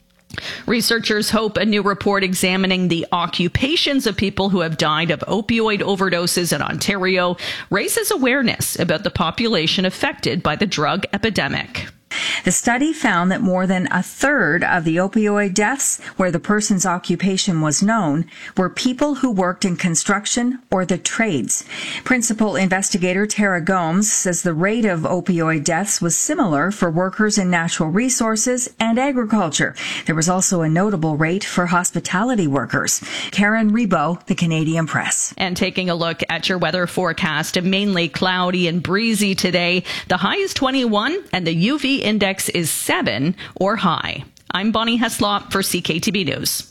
Researchers hope a new report examining the occupations of people who have died of opioid overdoses in Ontario raises awareness about the population affected by the drug epidemic. The study found that more than a third of the opioid deaths where the person's occupation was known were people who worked in construction or the trades. Principal investigator Tara Gomes says the rate of opioid deaths was similar for workers in natural resources and agriculture. There was also a notable rate for hospitality workers. Karen Rebo, The Canadian Press. And taking a look at your weather forecast, mainly cloudy and breezy today. The high is 21 and the UV index is 7 or high. I'm Bonnie Heslop for CKTB News.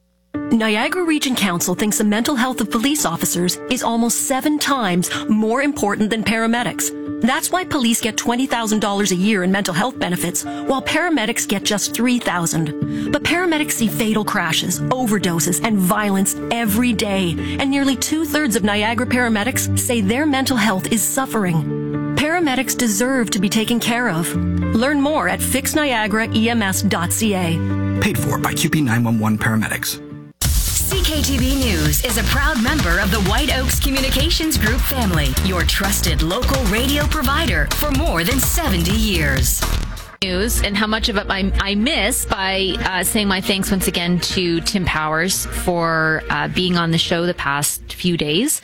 Niagara Region Council thinks the mental health of police officers is almost 7 times more important than paramedics. That's why police get $20,000 a year in mental health benefits, while paramedics get just $3,000. But paramedics see fatal crashes, overdoses, and violence every day, and nearly 2/3 of Niagara paramedics say their mental health is suffering. Paramedics deserve to be taken care of. Learn more at fixniagaraems.ca. Paid for by QP 911 Paramedics. CKTB News is a proud member of the White Oaks Communications Group family, your trusted local radio provider for more than 70 years. News and how much of it I miss by saying my thanks once again to Tim Powers for being on the show the past few days.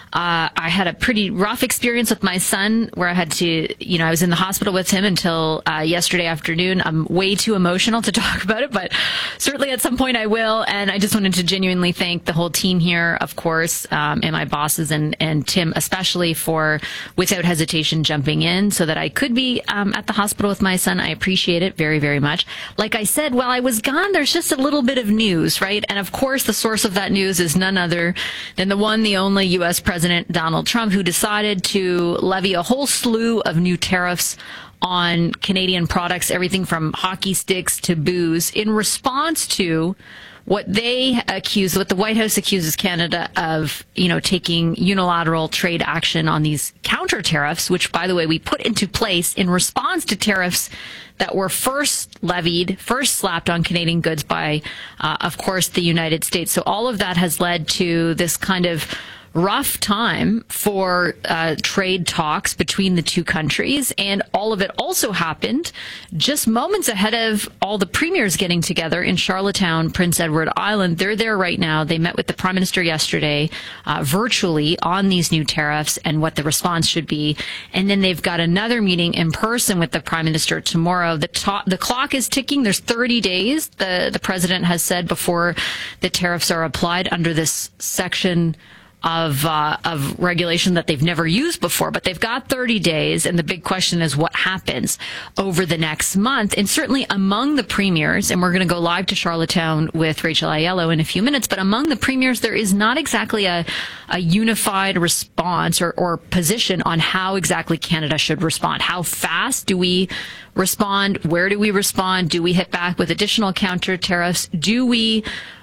I had a pretty rough experience with my son where I had to, I was in the hospital with him until yesterday afternoon. I'm way too emotional to talk about it, but certainly at some point I will. And I just wanted to genuinely thank the whole team here, of course, and my bosses and Tim especially for, without hesitation, jumping in so that I could be at the hospital with my son. I appreciate it very, very much. Like I said, while I was gone, there's just a little bit of news, right? And of course, the source of that news is none other than the one, the only U.S. President Donald Trump, who decided to levy a whole slew of new tariffs on Canadian products, everything from hockey sticks to booze, in response to what the White House accuses Canada of, taking unilateral trade action on these counter tariffs, which, by the way, we put into place in response to tariffs that were first slapped on Canadian goods by, of course, the United States. So all of that has led to this kind of rough time for trade talks between the two countries, and all of it also happened just moments ahead of all the premiers getting together in Charlottetown, Prince Edward Island. They're there right now. They met with the Prime Minister yesterday virtually on these new tariffs and what the response should be, and then they've got another meeting in person with the Prime Minister tomorrow. The clock is ticking. There's 30 days, the President has said, before the tariffs are applied under this section of regulation that they've never used before, but they've got 30 days, and the big question is what happens over the next month. And certainly among the premiers, and we're going to go live to Charlottetown with Rachel Aiello in a few minutes, but among the premiers, there is not exactly a unified response or position on how exactly Canada should respond. How fast do we respond? Where do we respond? Do we hit back with additional counter tariffs? Do we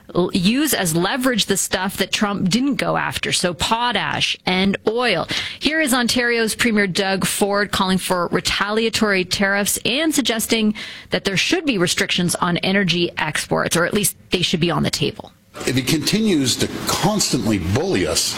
use as leverage the stuff that Trump didn't go after, so potash and oil? Here is Ontario's Premier Doug Ford calling for retaliatory tariffs and suggesting that there should be restrictions on energy exports, or at least they should be on the table. If he continues to constantly bully us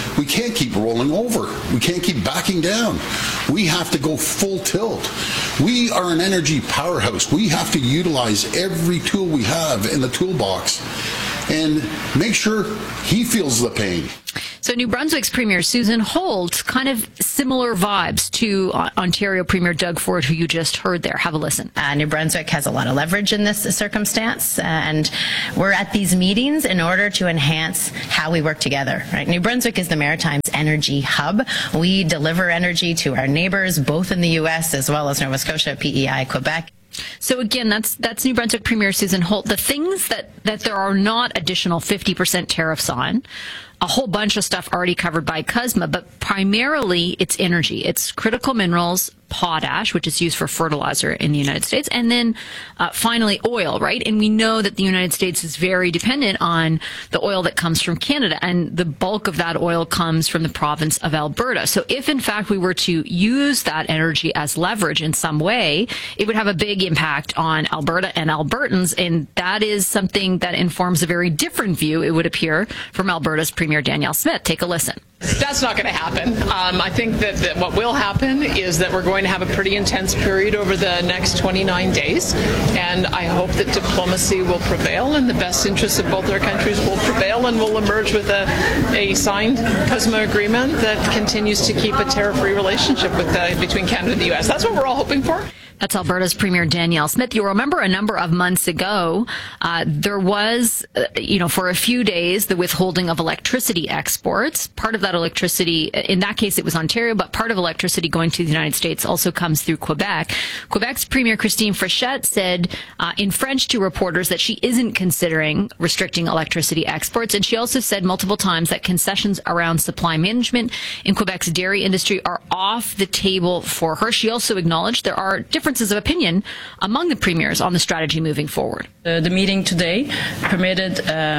we can't keep rolling over. We can't keep backing down. We have to go full tilt. We are an energy powerhouse. We have to utilize every tool we have in the toolbox and make sure he feels the pain. So New Brunswick's Premier Susan Holt, kind of similar vibes to Ontario Premier Doug Ford, who you just heard there. Have a listen. New Brunswick has a lot of leverage in this circumstance, and we're at these meetings in order to enhance how we work together. Right? New Brunswick is the Maritime's energy hub. We deliver energy to our neighbors, both in the U.S. as well as Nova Scotia, PEI, Quebec. So again, that's New Brunswick Premier Susan Holt. The things that there are not additional 50% tariffs on, a whole bunch of stuff already covered by CUSMA, but primarily it's energy. It's critical minerals, potash, which is used for fertilizer in the United States, and then finally oil, right? And we know that the United States is very dependent on the oil that comes from Canada, and the bulk of that oil comes from the province of Alberta. So if in fact we were to use that energy as leverage in some way, it would have a big impact on Alberta and Albertans, and that is something that informs a very different view, it would appear, from Alberta's Premier Danielle Smith. Take a listen. That's not going to happen. I think that what will happen is that we're going to have a pretty intense period over the next 29 days, and I hope that diplomacy will prevail and the best interests of both our countries will prevail, and we'll emerge with a signed CUSMA agreement that continues to keep a tariff-free relationship between Canada and the U.S. That's what we're all hoping for. That's Alberta's Premier Danielle Smith. You'll remember a number of months ago, there was, for a few days, the withholding of electricity exports. Part of that electricity, in that case it was Ontario, but part of electricity going to the United States also comes through Quebec. Quebec's Premier Christine Frechette said in French to reporters that she isn't considering restricting electricity exports. And she also said multiple times that concessions around supply management in Quebec's dairy industry are off the table for her. She also acknowledged there are differences of opinion among the premiers on the strategy moving forward. The meeting today permitted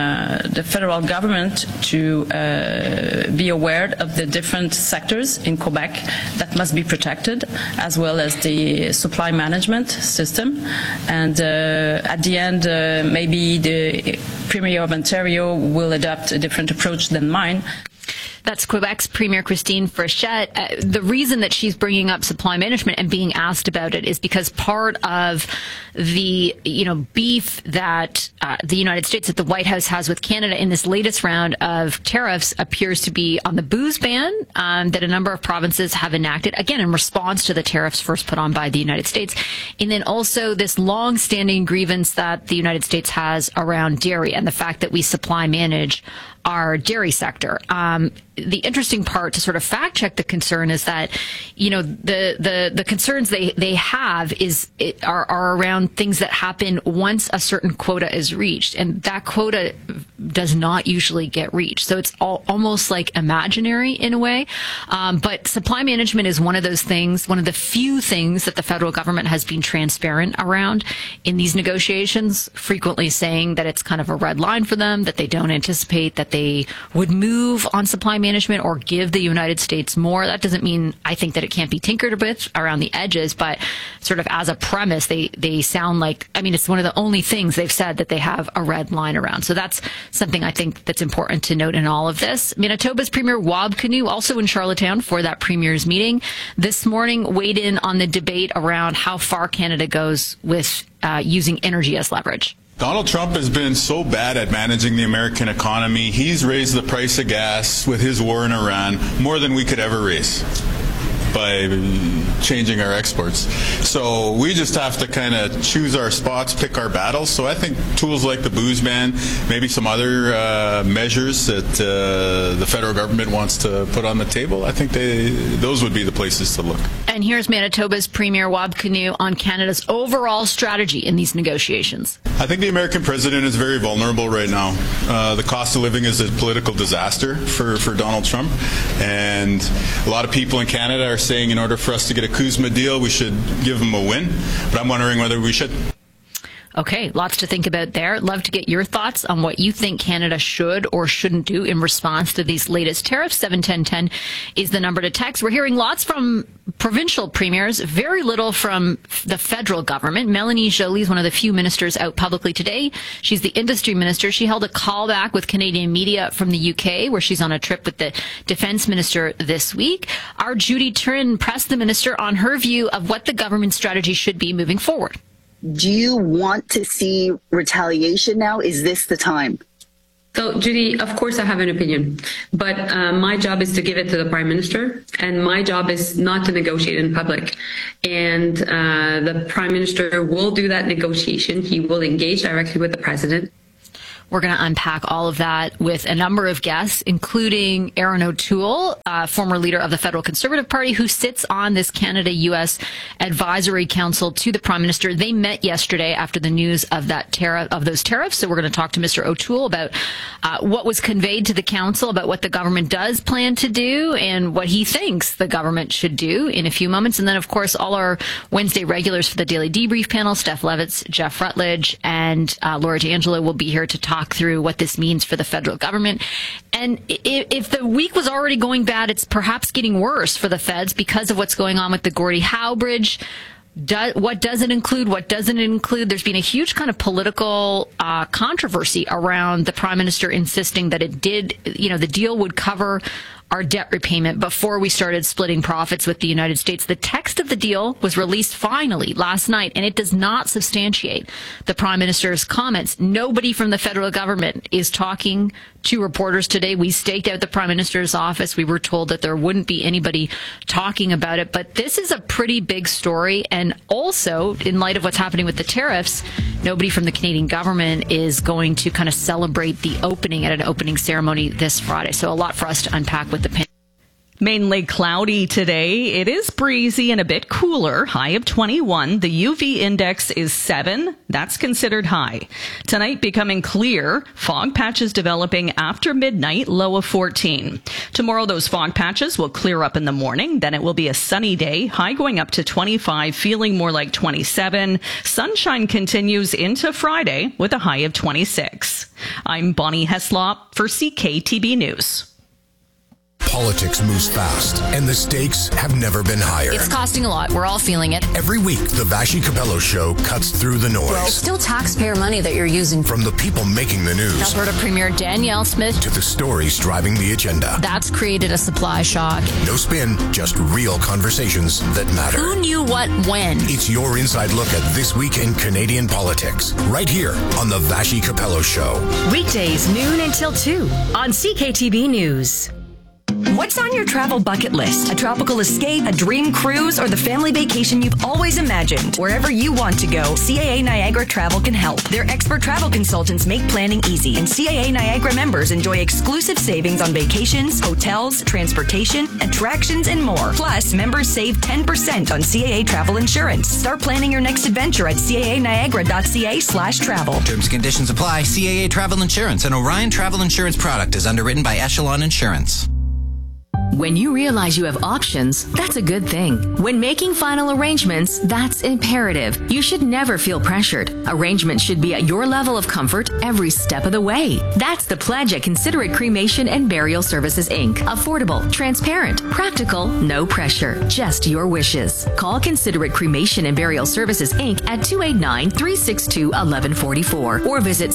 the federal government to be aware of the different sectors in Quebec that must be protected, as well as the supply management system. And at the end, maybe the Premier of Ontario will adopt a different approach than mine. That's Quebec's Premier Christine Frechette. The reason that she's bringing up supply management and being asked about it is because part of the beef that the United States, that the White House has with Canada in this latest round of tariffs appears to be on the booze ban that a number of provinces have enacted, again, in response to the tariffs first put on by the United States. And then also this long-standing grievance that the United States has around dairy and the fact that we supply manage our dairy sector. The interesting part to sort of fact check the concern is that, the concerns they have are around things that happen once a certain quota is reached, and that quota does not usually get reached. So it's almost like imaginary in a way. But supply management is one of those things, one of the few things that the federal government has been transparent around in these negotiations, frequently saying that it's kind of a red line for them, that they don't anticipate that they would move on supply management or give the United States more. That doesn't mean I think that it can't be tinkered with around the edges, but sort of as a premise, they sound like, it's one of the only things they've said that they have a red line around. So that's something I think that's important to note in all of this. Manitoba's Premier Wab Kinew, also in Charlottetown for that Premier's meeting this morning, weighed in on the debate around how far Canada goes with using energy as leverage. Donald Trump has been so bad at managing the American economy. He's raised the price of gas with his war in Iran more than we could ever raise by changing our exports. So we just have to kind of choose our spots, pick our battles. So I think tools like the booze ban, maybe some other measures that the federal government wants to put on the table, I think those would be the places to look. And here's Manitoba's Premier Wab Kinew on Canada's overall strategy in these negotiations. I think the American president is very vulnerable right now. The cost of living is a political disaster for Donald Trump. And a lot of people in Canada are saying in order for us to get a CUSMA deal, we should give him a win. But I'm wondering whether we should. Okay, lots to think about there. Love to get your thoughts on what you think Canada should or shouldn't do in response to these latest tariffs. 71010 is the number to text. We're hearing lots from provincial premiers, very little from the federal government. Melanie Joly is one of the few ministers out publicly today. She's the industry minister. She held a call back with Canadian media from the UK, where she's on a trip with the defense minister this week. Our Judy Turin pressed the minister on her view of what the government strategy should be moving forward. Do you want to see retaliation now? Is this the time? So, Judy, of course I have an opinion, but my job is to give it to the Prime Minister, and my job is not to negotiate in public. And the Prime Minister will do that negotiation. He will engage directly with the President. We're going to unpack all of that with a number of guests, including Erin O'Toole, former leader of the Federal Conservative Party, who sits on this Canada-U.S. Advisory Council to the Prime Minister. They met yesterday after the news of those tariffs. So we're going to talk to Mr. O'Toole about what was conveyed to the Council, about what the government does plan to do, and what he thinks the government should do in a few moments. And then, of course, all our Wednesday regulars for the Daily Debrief panel, Steph Levitz, Jeff Rutledge, and Laura D'Angelo will be here to talk through what this means for the federal government. And if the week was already going bad, it's perhaps getting worse for the feds because of what's going on with the Gordie Howe Bridge. What does it include? What doesn't it include? There's been a huge kind of political controversy around the Prime Minister insisting that it did, the deal would cover our debt repayment before we started splitting profits with the United States. The text of the deal was released finally last night, and it does not substantiate the Prime Minister's comments. Nobody from the federal government is talking to reporters today. We staked out the Prime Minister's office. We were told that there wouldn't be anybody talking about it. But this is a pretty big story. And also, in light of what's happening with the tariffs, nobody from the Canadian government is going to kind of celebrate the opening at an opening ceremony this Friday. So a lot for us to unpack with the panel. Mainly cloudy today. It is breezy and a bit cooler. High of 21. The UV index is 7. That's considered high. Tonight becoming clear. Fog patches developing after midnight. Low of 14. Tomorrow those fog patches will clear up in the morning. Then it will be a sunny day. High going up to 25. Feeling more like 27. Sunshine continues into Friday with a high of 26. I'm Bonnie Heslop for CKTB News. Politics moves fast, and the stakes have never been higher. It's costing a lot. We're all feeling it. Every week, the Vassy Capello Show cuts through the noise. Well, it's still taxpayer money that you're using. From the people making the news. Alberta Premier Danielle Smith. To the stories driving the agenda. That's created a supply shock. No spin, just real conversations that matter. Who knew what when? It's your inside look at this week in Canadian politics. Right here on the Vassy Capello Show. Weekdays, noon until 2 on CKTB News. What's on your travel bucket list? A tropical escape, a dream cruise, or the family vacation you've always imagined? Wherever you want to go, CAA Niagara Travel can help. Their expert travel consultants make planning easy, and CAA Niagara members enjoy exclusive savings on vacations, hotels, transportation, attractions, and more. Plus, members save 10% on CAA travel insurance. Start planning your next adventure at caaniagara.ca/travel. Terms and conditions apply. CAA Travel Insurance, an Orion Travel Insurance product, is underwritten by Echelon Insurance. When you realize you have options, that's a good thing. When making final arrangements, that's imperative. You should never feel pressured. Arrangements should be at your level of comfort every step of the way. That's the pledge at Considerate Cremation and Burial Services, Inc. Affordable, transparent, practical, no pressure, just your wishes. Call Considerate Cremation and Burial Services, Inc. at 289-362-1144 or visit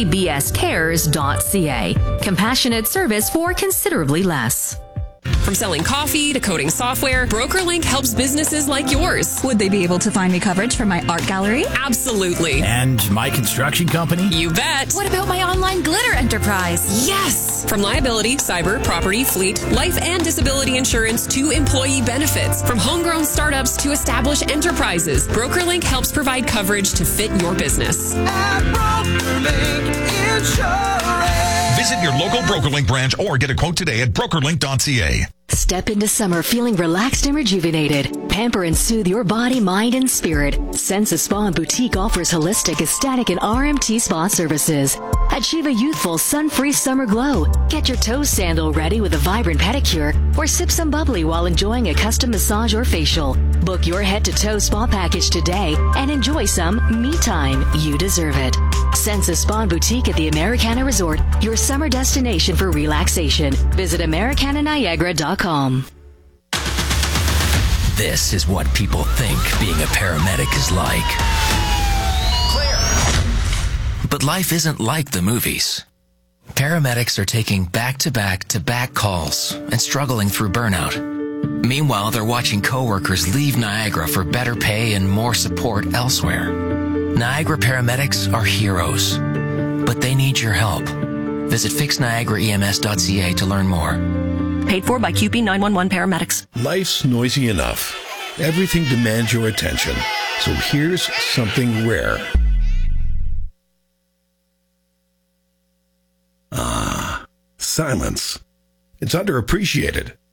ccbscares.ca. Compassionate service for considerably less. From selling coffee to coding software, BrokerLink helps businesses like yours. Would they be able to find me coverage for my art gallery? Absolutely. And my construction company? You bet. What about my online glitter enterprise? Yes! From liability, cyber, property, fleet, life and disability insurance to employee benefits. From homegrown startups to established enterprises, BrokerLink helps provide coverage to fit your business. At BrokerLink Insurance. Visit your local BrokerLink branch or get a quote today at brokerlink.ca. Step into summer feeling relaxed and rejuvenated. Pamper and soothe your body, mind, and spirit. Sensa Spa and Boutique offers holistic, ecstatic, and RMT spa services. Achieve a youthful, sun-free summer glow. Get your toe sandal ready with a vibrant pedicure, or sip some bubbly while enjoying a custom massage or facial. Book your head-to-toe spa package today and enjoy some me time. You deserve it. Sensa Spa and Boutique at the Americana Resort, your summer destination for relaxation. Visit AmericanaNiagara.com. This is what people think being a paramedic is like. Clear! But life isn't like the movies. Paramedics are taking back-to-back-to-back calls and struggling through burnout. Meanwhile, they're watching coworkers leave Niagara for better pay and more support elsewhere. Niagara paramedics are heroes, but they need your help. Visit fixniagaraems.ca to learn more. Paid for by QP 911 paramedics. Life's noisy enough. Everything demands your attention. So here's something rare. Silence. It's underappreciated.